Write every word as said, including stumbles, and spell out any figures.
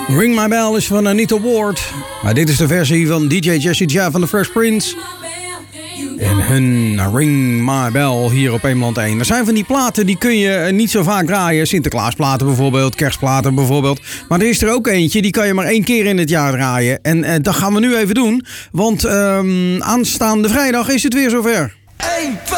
Ring My Bell is van Anita Ward. Maar dit is de versie van D J Jesse J van The Fresh Prince. En hun Ring My Bell hier op Eemland één. Er zijn van die platen die kun je niet zo vaak draaien. Sinterklaasplaten bijvoorbeeld, kerstplaten bijvoorbeeld. Maar er is er ook eentje, die kan je maar één keer in het jaar draaien. En eh, dat gaan we nu even doen. Want um, aanstaande vrijdag is het weer zover. één, twee,